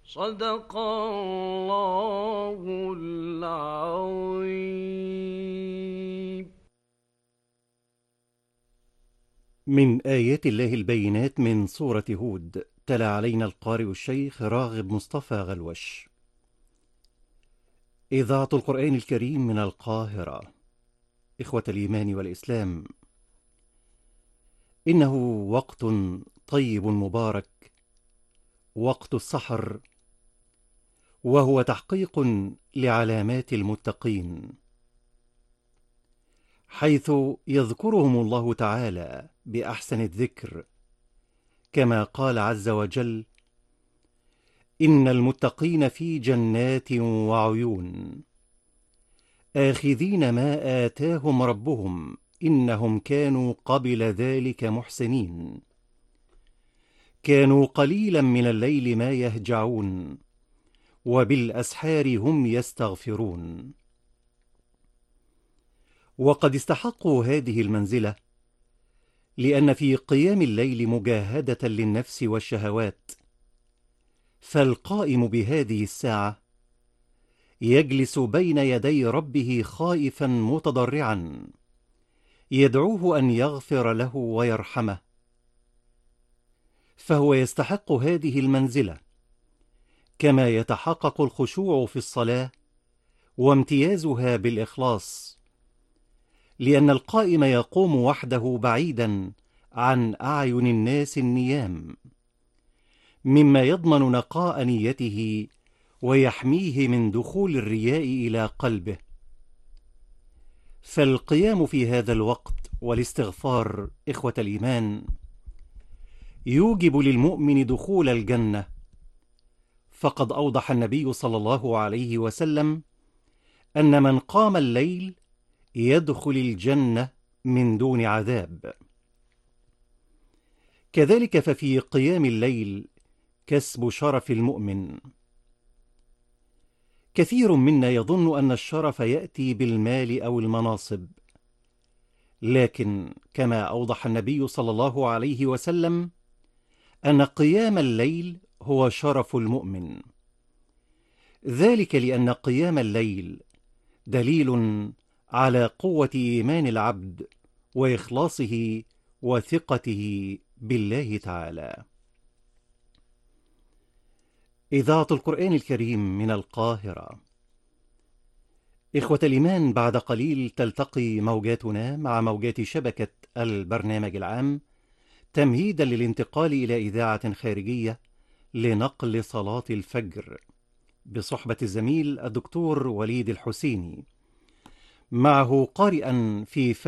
صدق الله العظيم. من آيات الله البينات من سورة هود، تلا علينا القارئ الشيخ راغب مصطفى غلوش. إذاعة القرآن الكريم من القاهرة. إخوة الإيمان والإسلام، إنه وقت طيب مبارك، وقت السحر، وهو تحقيق لعلامات المتقين، حيث يذكرهم الله تعالى بأحسن الذكر، كما قال عز وجل: إن المتقين في جنات وعيون آخذين ما آتاهم ربهم إنهم كانوا قبل ذلك محسنين، كانوا قليلا من الليل ما يهجعون وبالأسحار هم يستغفرون. وقد استحقوا هذه المنزلة لأن في قيام الليل مجاهدة للنفس والشهوات، فالقائم بهذه الساعة يجلس بين يدي ربه خائفا متضرعا، يدعوه أن يغفر له ويرحمه، فهو يستحق هذه المنزلة، كما يتحقق الخشوع في الصلاة وامتيازها بالإخلاص، لأن القائم يقوم وحده بعيدا عن أعين الناس النيام، مما يضمن نقاء نيته ويحميه من دخول الرياء إلى قلبه. فالقيام في هذا الوقت والاستغفار، إخوة الإيمان، يوجب للمؤمن دخول الجنة، فقد أوضح النبي صلى الله عليه وسلم أن من قام الليل يدخل الجنة من دون عذاب. كذلك ففي قيام الليل كسب شرف المؤمن. كثير منا يظن أن الشرف يأتي بالمال أو المناصب، لكن كما أوضح النبي صلى الله عليه وسلم أن قيام الليل هو شرف المؤمن، ذلك لأن قيام الليل دليل على قوة إيمان العبد وإخلاصه وثقته بالله تعالى. إذاعة القرآن الكريم من القاهرة. إخوة الإيمان، بعد قليل تلتقي موجاتنا مع موجات شبكة البرنامج العام، تمهيدا للانتقال إلى إذاعة خارجية لنقل صلاة الفجر، بصحبة الزميل الدكتور وليد الحسيني، معه قارئا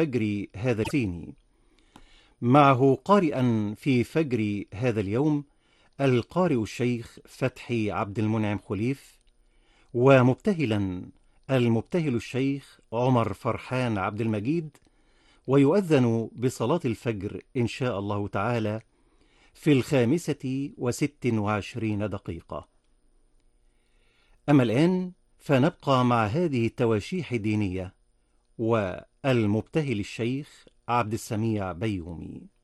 في فجر هذا اليوم القارئ الشيخ فتحي عبد المنعم خليف، ومبتهل الشيخ عمر فرحان عبد المجيد، ويؤذن بصلاة الفجر إن شاء الله تعالى في 25:26. أما الآن فنبقى مع هذه التواشيح الدينية والمبتهل الشيخ عبد السميع بيومي.